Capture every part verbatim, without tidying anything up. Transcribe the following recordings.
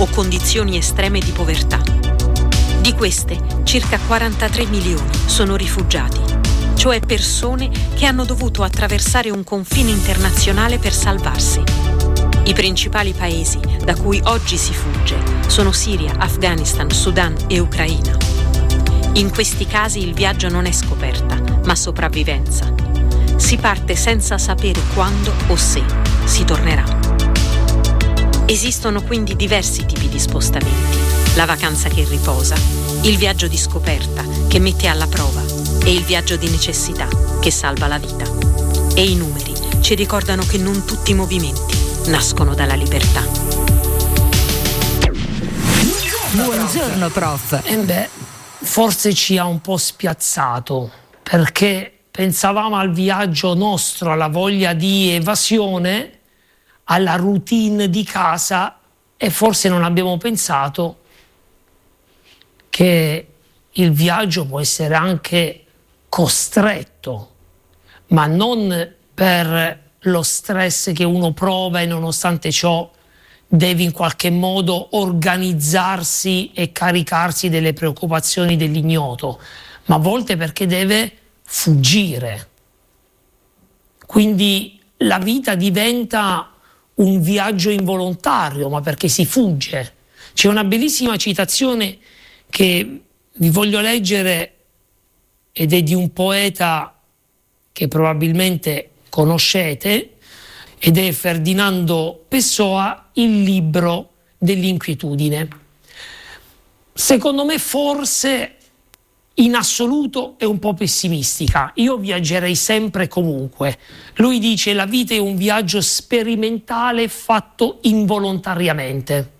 o condizioni estreme di povertà. Di queste, circa quarantatré milioni sono rifugiati, cioè persone che hanno dovuto attraversare un confine internazionale per salvarsi. I principali paesi da cui oggi si fugge sono Siria, Afghanistan, Sudan e Ucraina. In questi casi il viaggio non è scoperta, ma sopravvivenza. Si parte senza sapere quando o se si tornerà. Esistono quindi diversi tipi di spostamenti: la vacanza che riposa, il viaggio di scoperta che mette alla prova e il viaggio di necessità che salva la vita. E i numeri ci ricordano che non tutti i movimenti nascono dalla libertà. Buongiorno prof. E beh, forse ci ha un po' spiazzato, perché pensavamo al viaggio nostro, alla voglia di evasione, alla routine di casa, e forse non abbiamo pensato che il viaggio può essere anche costretto, ma non per lo stress che uno prova e nonostante ciò deve in qualche modo organizzarsi e caricarsi delle preoccupazioni dell'ignoto, ma a volte perché deve fuggire. Quindi la vita diventa un viaggio involontario, ma perché si fugge. C'è una bellissima citazione che vi voglio leggere ed è di un poeta che probabilmente conoscete, ed è Ferdinando Pessoa, Il libro dell'inquietudine. Secondo me forse in assoluto è un po' pessimistica. Io viaggerei sempre e comunque. Lui dice: la vita è un viaggio sperimentale fatto involontariamente,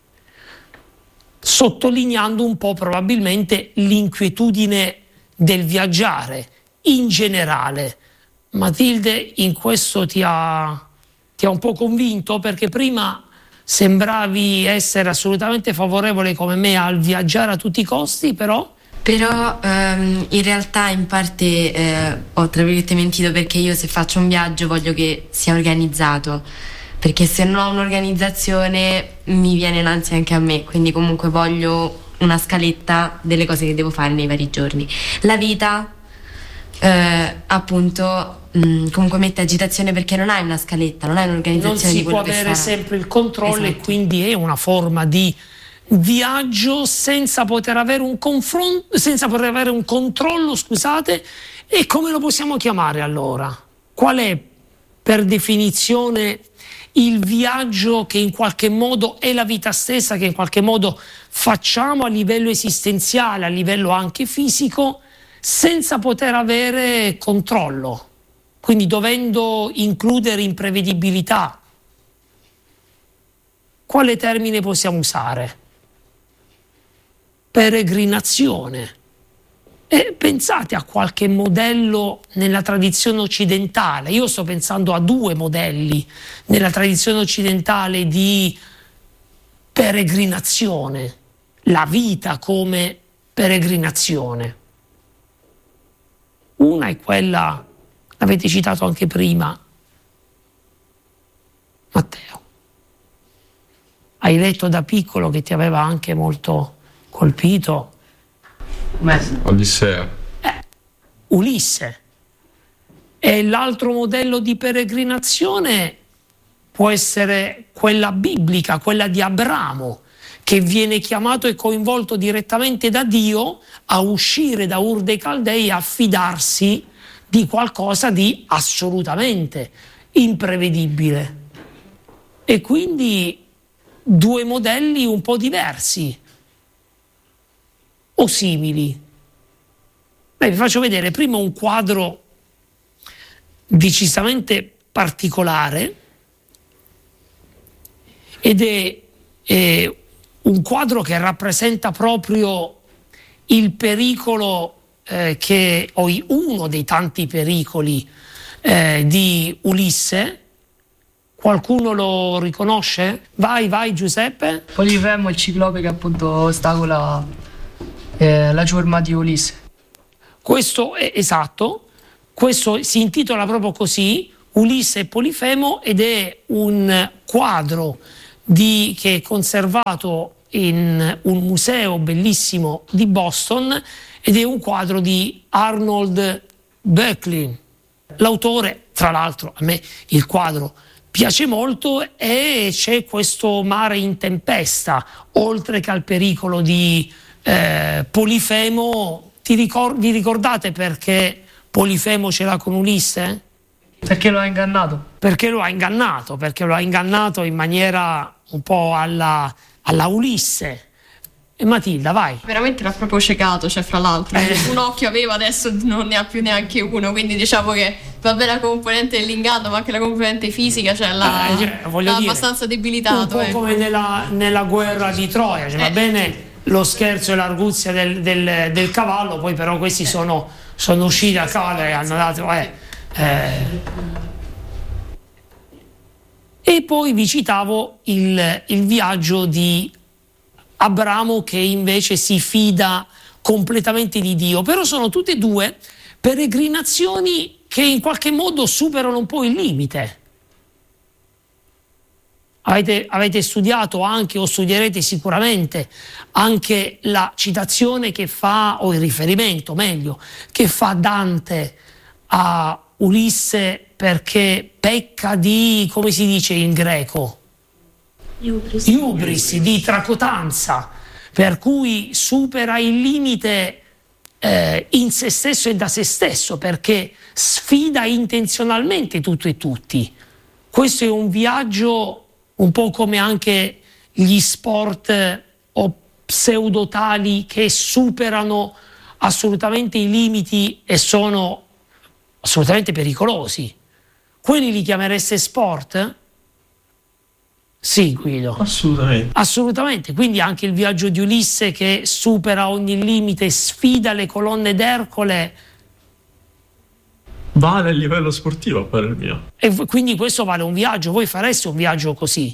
sottolineando un po' probabilmente l'inquietudine del viaggiare in generale. Matilde, in questo ti ha, ti ha un po' convinto? Perché prima sembravi essere assolutamente favorevole come me al viaggiare a tutti i costi, però... Però ehm, in realtà in parte eh, ho tra virgolette mentito, perché io se faccio un viaggio voglio che sia organizzato, perché se non ho un'organizzazione mi viene l'ansia anche a me, quindi comunque voglio una scaletta delle cose che devo fare nei vari giorni. La vita eh, appunto mh, comunque mette agitazione, perché non hai una scaletta, non hai un'organizzazione. Non si di quello può che avere farà. sempre il controllo, esatto. E quindi è una forma di viaggio senza poter avere un confronto, senza poter avere un controllo, scusate. E come lo possiamo chiamare allora? Qual è per definizione il viaggio che in qualche modo è la vita stessa, che in qualche modo facciamo a livello esistenziale, a livello anche fisico, senza poter avere controllo, quindi dovendo includere imprevedibilità? Quale termine possiamo usare? Peregrinazione. E pensate a qualche modello nella tradizione occidentale. Io sto pensando a due modelli nella tradizione occidentale di peregrinazione, la vita come peregrinazione. Una è quella, l'avete citato anche prima, Matteo. Hai letto da piccolo, che ti aveva anche molto colpito, Odissea. Eh, Ulisse. E l'altro modello di peregrinazione può essere quella biblica, quella di Abramo, che viene chiamato e coinvolto direttamente da Dio a uscire da Ur dei Caldei e a fidarsi di qualcosa di assolutamente imprevedibile. E quindi due modelli un po' diversi o simili. Beh, vi faccio vedere prima un quadro decisamente particolare, ed è, è un quadro che rappresenta proprio il pericolo eh, che, o uno dei tanti pericoli eh, di Ulisse. Qualcuno lo riconosce? Vai, vai Giuseppe. Polifemo, il ciclope che appunto ostacola eh, la ciurma di Ulisse. Questo è esatto, questo si intitola proprio così, Ulisse e Polifemo, ed è un quadro di, che è conservato in un museo bellissimo di Boston, ed è un quadro di Arnold Böcklin. L'autore, tra l'altro, a me il quadro piace molto, e c'è questo mare in tempesta, oltre che al pericolo di eh, Polifemo. Ti ricor- vi ricordate perché Polifemo ce l'ha con Ulisse? Perché lo ha ingannato? Perché lo ha ingannato, perché lo ha ingannato in maniera un po' alla, alla Ulisse. E Matilda, vai. Veramente l'ha proprio ciecato, cioè fra l'altro eh. un occhio aveva, adesso non ne ha più neanche uno, quindi diciamo che vabbè la componente dell'inganno, ma anche la componente fisica, cioè l'ha, eh, cioè, l'ha dire, abbastanza debilitato. Un po' eh. come nella, nella guerra di Troia, cioè, eh. va bene lo scherzo e l'arguzia del, del, del cavallo, poi però questi eh. sono, sono usciti dal cavallo e hanno dato... Eh, eh. E poi vi citavo il, il viaggio di Abramo, che invece si fida completamente di Dio, però sono tutte e due peregrinazioni che in qualche modo superano un po' il limite. Avete, avete studiato anche, o studierete sicuramente, anche la citazione che fa, o il riferimento meglio, che fa Dante a Ulisse perché pecca di, come si dice in greco? Iubris. Iubris, di tracotanza, per cui supera il limite eh, in se stesso e da se stesso, perché sfida intenzionalmente tutto e tutti. Questo è un viaggio un po' come anche gli sport o pseudotali che superano assolutamente i limiti e sono assolutamente pericolosi. Quelli li chiamereste sport? Sì, Guido. Assolutamente. Assolutamente. Quindi anche il viaggio di Ulisse, che supera ogni limite, sfida le colonne d'Ercole. Vale a livello sportivo, a parer mio. E quindi questo vale un viaggio. Voi fareste un viaggio così?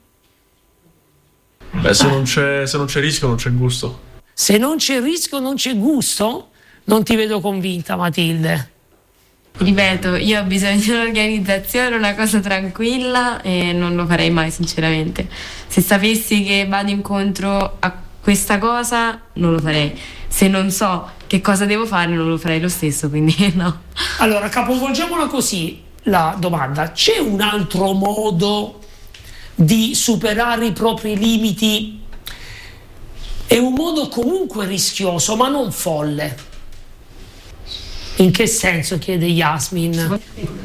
Beh, se non c'è, se non c'è rischio, non c'è gusto. Se non c'è rischio, non c'è gusto? Non ti vedo convinta, Matilde. Ripeto, io ho bisogno di un'organizzazione, una cosa tranquilla, e non lo farei mai sinceramente. Se sapessi che vado incontro a questa cosa, non lo farei. Se non so che cosa devo fare, non lo farei lo stesso, quindi no. Allora, capovolgiamola così la domanda. C'è un altro modo di superare i propri limiti? È un modo comunque rischioso, ma non folle. In che senso, chiede Yasmin?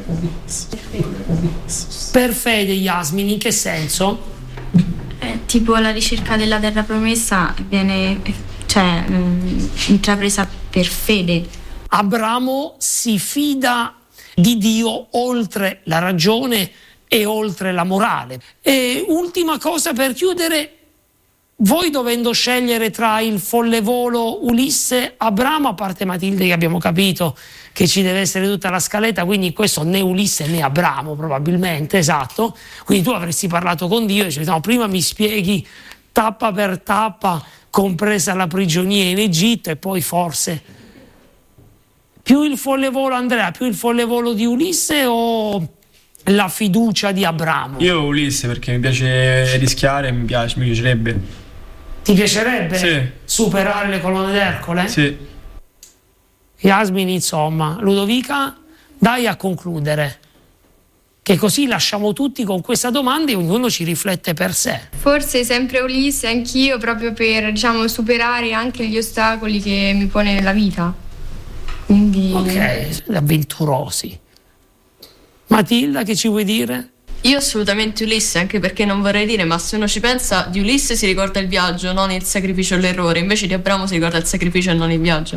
Per fede, Yasmin, in che senso? Eh, tipo la ricerca della terra promessa viene, cioè, mh, intrapresa per fede. Abramo si fida di Dio oltre la ragione e oltre la morale. E ultima cosa per chiudere. Voi dovendo scegliere tra il follevolo Ulisse Abramo, a parte Matilde che abbiamo capito che ci deve essere tutta la scaletta, quindi questo né Ulisse né Abramo probabilmente, esatto, quindi tu avresti parlato con Dio e dicevi no, prima mi spieghi tappa per tappa, compresa la prigionia in Egitto, e poi forse più il follevolo, Andrea, più il follevolo di Ulisse o la fiducia di Abramo? Io Ulisse, perché mi piace rischiare, mi piace, mi piacerebbe. Ti piacerebbe sì. superare le colonne d'Ercole? Sì. Yasmin, insomma. Ludovica, dai a concludere, che così lasciamo tutti con questa domanda e ognuno ci riflette per sé. Forse sempre Ulisse, anch'io, proprio per, diciamo, superare anche gli ostacoli che mi pone nella vita. Quindi... Ok, avventurosi. Matilda, che ci vuoi dire? Io assolutamente Ulisse, anche perché non vorrei dire, ma se uno ci pensa, di Ulisse si ricorda il viaggio, non il sacrificio e l'errore, invece di Abramo si ricorda il sacrificio e non il viaggio.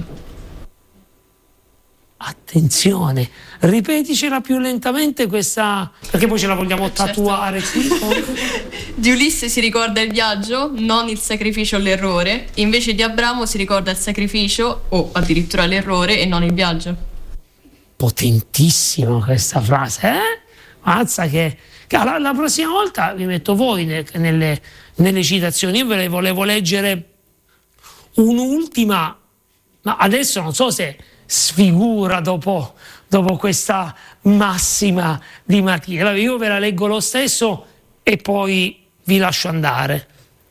Attenzione, ripeticela più lentamente questa, perché poi ce la vogliamo tatuare certo. qui. Di Ulisse si ricorda il viaggio, non il sacrificio o l'errore, invece di Abramo si ricorda il sacrificio o addirittura l'errore e non il viaggio. Potentissima questa frase, eh? Mazza che... La, la prossima volta vi metto voi ne, nelle, nelle citazioni. Io ve le volevo leggere un'ultima, ma adesso non so se sfigura dopo, dopo questa massima di Matilde. Io ve la leggo lo stesso e poi vi lascio andare.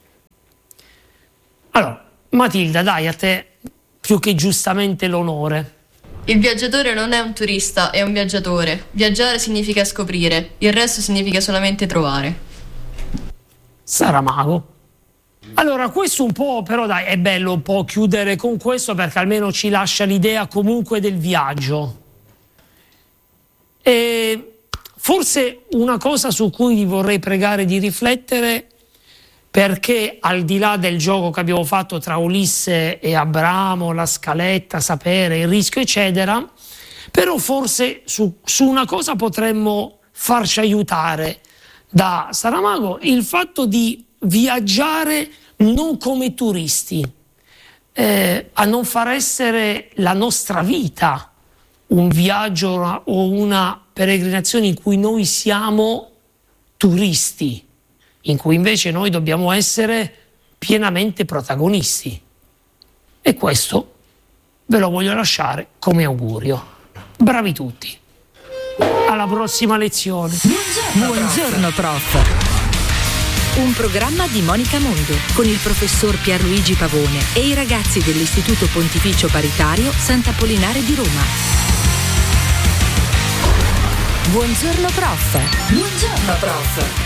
Allora, Matilda, dai, a te più che giustamente l'onore. Il viaggiatore non è un turista, è un viaggiatore. Viaggiare significa scoprire, il resto significa solamente trovare. Saramago. Allora, questo un po', però dai, è bello un po' chiudere con questo, perché almeno ci lascia l'idea comunque del viaggio. E forse una cosa su cui vi vorrei pregare di riflettere, perché al di là del gioco che abbiamo fatto tra Ulisse e Abramo, la scaletta, sapere, il rischio eccetera, però forse su, su una cosa potremmo farci aiutare da Saramago, il fatto di viaggiare non come turisti, eh, a non far essere la nostra vita un viaggio o una peregrinazione in cui noi siamo turisti, in cui invece noi dobbiamo essere pienamente protagonisti. E questo ve lo voglio lasciare come augurio. Bravi tutti. Alla prossima lezione. Buongiorno, Buongiorno prof. Un programma di Monica Mondo con il professor Pierluigi Pavone e i ragazzi dell'Istituto Pontificio Paritario Sant'Apollinare di Roma. Buongiorno prof. Buongiorno prof.